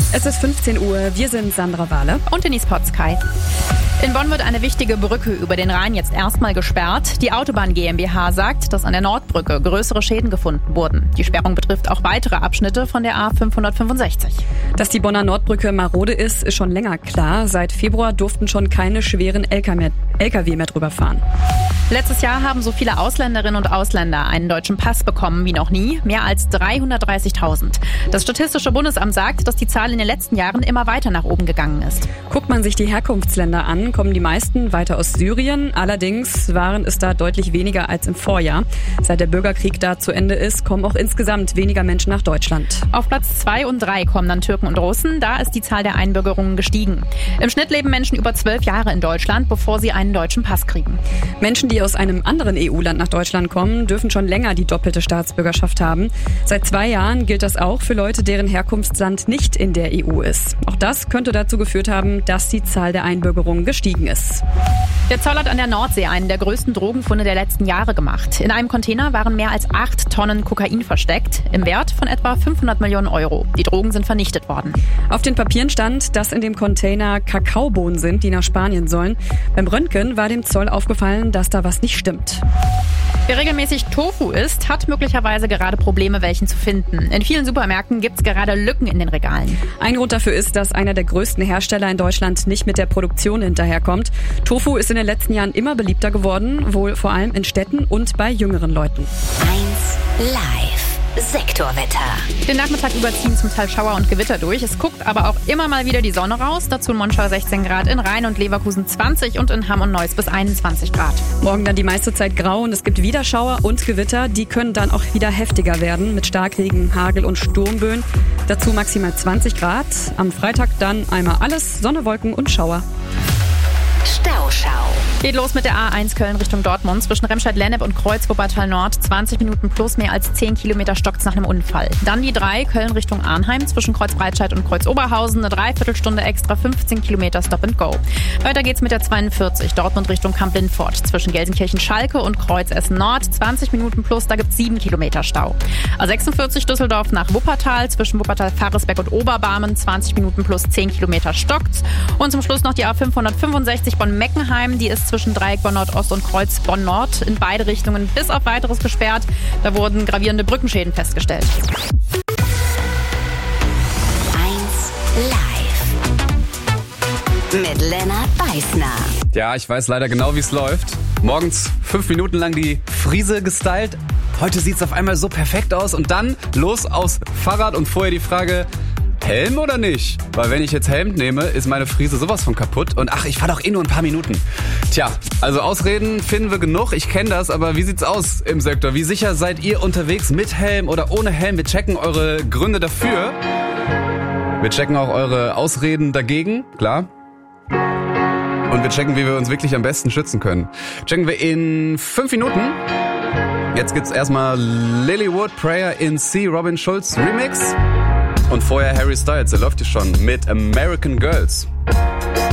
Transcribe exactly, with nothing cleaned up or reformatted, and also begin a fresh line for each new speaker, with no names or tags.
Es ist fünfzehn Uhr, wir sind Sandra Wahle
und Denise Potzkei. In Bonn wird eine wichtige Brücke über den Rhein jetzt erstmal gesperrt. Die Autobahn GmbH sagt, dass an der Nordbrücke größere Schäden gefunden wurden. Die Sperrung betrifft auch weitere Abschnitte von der A fünfhundertfünfundsechzig.
Dass die Bonner Nordbrücke marode ist, ist schon länger klar. Seit Februar durften schon keine schweren L K W mehr drüber fahren.
Letztes Jahr haben so viele Ausländerinnen und Ausländer einen deutschen Pass bekommen wie noch nie, mehr als dreihundertdreißigtausend. Das Statistische Bundesamt sagt, dass die Zahl in den letzten Jahren immer weiter nach oben gegangen ist.
Guckt man sich die Herkunftsländer an, kommen die meisten weiter aus Syrien. Allerdings waren es da deutlich weniger als im Vorjahr. Seit der Bürgerkrieg da zu Ende ist, kommen auch insgesamt weniger Menschen nach Deutschland.
Auf Platz zwei und drei kommen dann Türken und Russen. Da ist die Zahl der Einbürgerungen gestiegen. Im Schnitt leben Menschen über zwölf Jahre in Deutschland, bevor sie einen deutschen Pass kriegen.
Menschen, die aus einem anderen E U-Land nach Deutschland kommen, dürfen schon länger die doppelte Staatsbürgerschaft haben. Seit zwei Jahren gilt das auch für Leute, deren Herkunftsland nicht in der E U ist. Auch das könnte dazu geführt haben, dass die Zahl der Einbürgerungen gestiegen ist.
Der Zoll hat an der Nordsee einen der größten Drogenfunde der letzten Jahre gemacht. In einem Container waren mehr als acht Tonnen Kokain versteckt, im Wert von etwa fünfhundert Millionen Euro. Die Drogen sind vernichtet worden.
Auf den Papieren stand, dass in dem Container Kakaobohnen sind, die nach Spanien sollen. Beim Röntgen war dem Zoll aufgefallen, dass da was nicht stimmt.
Wer regelmäßig Tofu isst, hat möglicherweise gerade Probleme, welchen zu finden. In vielen Supermärkten gibt es gerade Lücken in den Regalen.
Ein Grund dafür ist, dass einer der größten Hersteller in Deutschland nicht mit der Produktion hinterherkommt. Tofu ist in den letzten Jahren immer beliebter geworden, wohl vor allem in Städten und bei jüngeren Leuten.
eins live. Sektorwetter.
Den Nachmittag überziehen zum Teil Schauer und Gewitter durch. Es guckt aber auch immer mal wieder die Sonne raus. Dazu in Monschau sechzehn Grad, in Rhein und Leverkusen zwanzig und in Hamm und Neuss bis einundzwanzig Grad.
Morgen dann die meiste Zeit grau und es gibt wieder Schauer und Gewitter. Die können dann auch wieder heftiger werden mit Starkregen, Hagel und Sturmböen. Dazu maximal zwanzig Grad. Am Freitag dann einmal alles, Sonne, Wolken und Schauer.
Stauschau.
Geht los mit der A eins Köln Richtung Dortmund. Zwischen Remscheid-Lennep und Kreuz-Wuppertal Nord. zwanzig Minuten plus mehr als zehn Kilometer stockt's nach einem Unfall. Dann die drei Köln Richtung Arnheim. Zwischen Kreuz-Breitscheid und Kreuz-Oberhausen. Eine Dreiviertelstunde extra, fünfzehn Kilometer Stop and Go. Weiter geht's mit der zweiundvierzig Dortmund Richtung Kamp-Lindfort. Zwischen Gelsenkirchen-Schalke und Kreuz-Essen Nord. zwanzig Minuten plus, da gibt's sieben Kilometer Stau. A sechsundvierzig Düsseldorf nach Wuppertal. Zwischen Wuppertal-Faresbeck und Oberbarmen. zwanzig Minuten plus zehn Kilometer stockt's. Und zum Schluss noch die A fünfhundertfünfundsechzig Bonn-Meckenheim. Die ist zwischen Dreieck Bonn Nordost und Kreuz Bonn Nord in beide Richtungen bis auf weiteres gesperrt. Da wurden gravierende Brückenschäden festgestellt.
eins live. Mit Lennart Beißner.
Ja, ich weiß leider genau, wie es läuft. Morgens fünf Minuten lang die Frise gestylt. Heute sieht's auf einmal so perfekt aus. Und dann los aus Fahrrad und vorher die Frage: Helm oder nicht? Weil wenn ich jetzt Helm nehme, ist meine Frise sowas von kaputt. Und ach, ich fahre doch eh nur ein paar Minuten. Tja, also Ausreden finden wir genug. Ich kenne das, aber wie sieht's aus im Sektor? Wie sicher seid ihr unterwegs mit Helm oder ohne Helm? Wir checken eure Gründe dafür. Wir checken auch eure Ausreden dagegen, klar. Und wir checken, wie wir uns wirklich am besten schützen können. Checken wir in fünf Minuten. Jetzt gibt's erstmal Lilywood, Prayer in C, Robin Schulz Remix. Und vorher Harry Styles, der läuft hier schon mit American Girls.